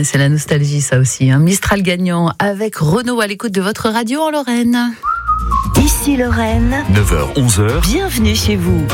c'est la nostalgie, ça aussi. Mistral gagnant avec Renaud à l'écoute de votre radio en Lorraine. Ici Lorraine, 9h-11h, bienvenue chez vous.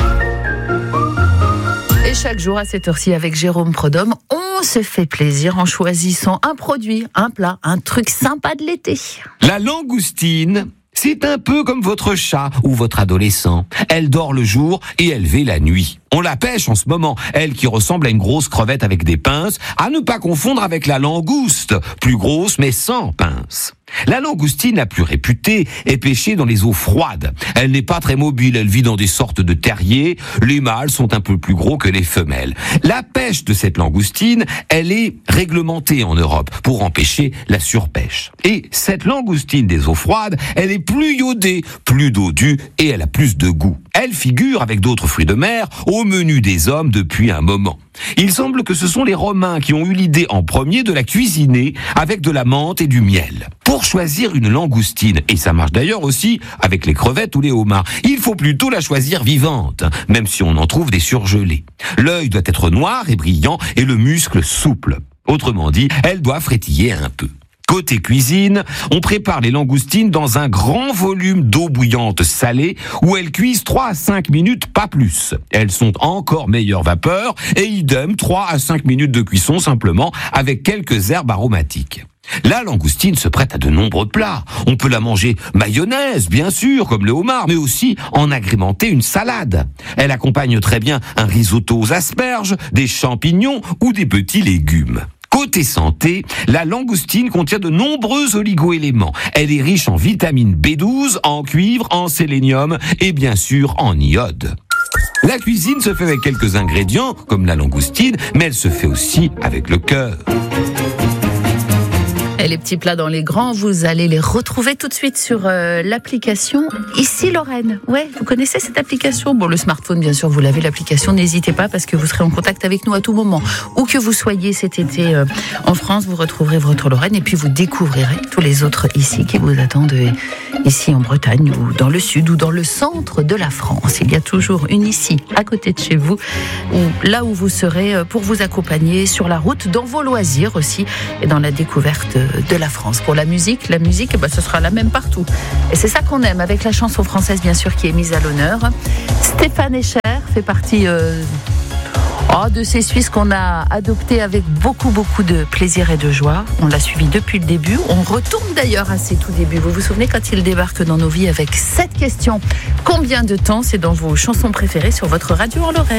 Et chaque jour à cette heure-ci avec Jérôme Prodhomme, on se fait plaisir en choisissant un produit, un plat, un truc sympa de l'été. La langoustine, c'est un peu comme votre chat ou votre adolescent. Elle dort le jour et elle veille la nuit. On la pêche en ce moment, elle qui ressemble à une grosse crevette avec des pinces, à ne pas confondre avec la langouste, plus grosse mais sans pinces. La langoustine la plus réputée est pêchée dans les eaux froides. Elle n'est pas très mobile, elle vit dans des sortes de terriers. Les mâles sont un peu plus gros que les femelles. La pêche de cette langoustine, elle est réglementée en Europe pour empêcher la surpêche. Et cette langoustine des eaux froides, elle est plus iodée, plus dodue et elle a plus de goût. Elle figure avec d'autres fruits de mer au menu des hommes depuis un moment. Il semble que ce sont les Romains qui ont eu l'idée en premier de la cuisiner avec de la menthe et du miel. Pour choisir une langoustine, et ça marche d'ailleurs aussi avec les crevettes ou les homards, il faut plutôt la choisir vivante, même si on en trouve des surgelées. L'œil doit être noir et brillant et le muscle souple. Autrement dit, elle doit frétiller un peu. Côté cuisine, on prépare les langoustines dans un grand volume d'eau bouillante salée où elles cuisent 3 à 5 minutes, pas plus. Elles sont encore meilleure vapeur et idem 3 à 5 minutes de cuisson simplement avec quelques herbes aromatiques. La langoustine se prête à de nombreux plats. On peut la manger mayonnaise, bien sûr, comme le homard, mais aussi en agrémenter une salade. Elle accompagne très bien un risotto aux asperges, des champignons ou des petits légumes. Côté santé, la langoustine contient de nombreux oligo-éléments. Elle est riche en vitamine B12, en cuivre, en sélénium et bien sûr en iode. La cuisine se fait avec quelques ingrédients, comme la langoustine, mais elle se fait aussi avec le cœur. Et les petits plats dans les grands, vous allez les retrouver tout de suite sur l'application Ici Lorraine. Ouais, vous connaissez cette application ? Bon, le smartphone, bien sûr, vous l'avez, l'application. N'hésitez pas parce que vous serez en contact avec nous à tout moment. Où que vous soyez cet été en France, vous retrouverez votre Lorraine et puis vous découvrirez tous les autres ici qui vous attendent ici en Bretagne ou dans le sud ou dans le centre de la France. Il y a toujours une ici, à côté de chez vous, là où vous serez pour vous accompagner sur la route, dans vos loisirs aussi et dans la découverte de la France. Pour la musique, ce sera la même partout. Et c'est ça qu'on aime avec la chanson française, bien sûr, qui est mise à l'honneur. Stéphane Escher fait partie de ces Suisses qu'on a adoptés avec beaucoup de plaisir et de joie. On l'a suivi depuis le début. On retourne d'ailleurs à ses tout débuts. Vous vous souvenez quand il débarque dans nos vies avec cette question ? Combien de temps ? C'est dans vos chansons préférées sur votre radio en Lorraine.